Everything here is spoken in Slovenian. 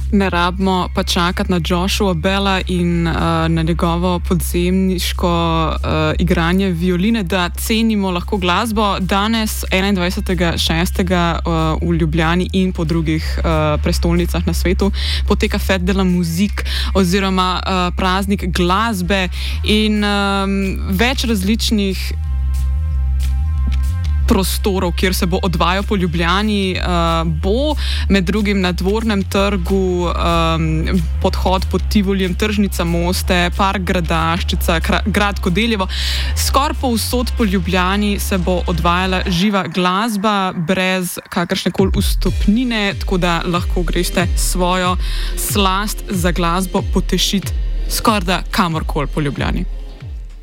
Ne rabimo pa čakati na Joshua Bella in na njegovo podzemniško igranje violine, da cenimo lahko glasbo. Danes, 21.6. v Ljubljani in po drugih prestolnicah na svetu, poteka Fête de la Musique oziroma praznik glasbe in več različnih prostorov, kjer se bo odvajal po Ljubljani, bo med drugim na Dvornem trgu, podhod pod Tivolijem, Tržnica Moste, Park Gradaščica, Grad Kodeljevo. Skoraj povsod po Ljubljani se bo odvajala živa glasba brez kakršnekoli vstopnine, tako da lahko greste svojo slast za glasbo potešiti skoraj da kamorkoli po Ljubljani.